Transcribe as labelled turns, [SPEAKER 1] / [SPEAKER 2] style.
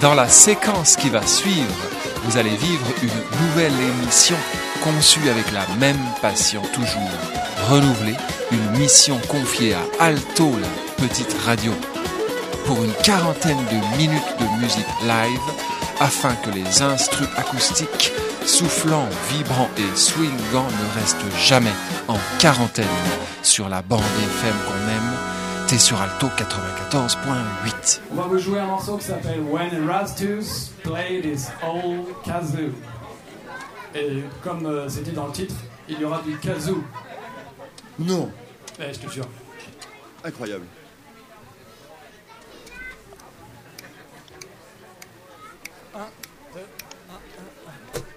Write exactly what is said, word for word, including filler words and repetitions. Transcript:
[SPEAKER 1] Dans la séquence qui va suivre, vous allez vivre une nouvelle émission conçue avec la même passion toujours. Renouveler une mission confiée à Alto, la petite radio, pour une quarantaine de minutes de musique live, afin que les instrus acoustiques, soufflants, vibrants et swingants ne restent jamais en quarantaine sur la bande F M qu'on aime. T'es sur Alto quatre-vingt-quatorze point huit.
[SPEAKER 2] On va vous jouer un morceau qui s'appelle When Erastus Played His Old Kazoo. Et comme euh, c'était dans le titre, il y aura du kazoo.
[SPEAKER 3] Non.
[SPEAKER 2] Eh, je te jure.
[SPEAKER 3] Incroyable.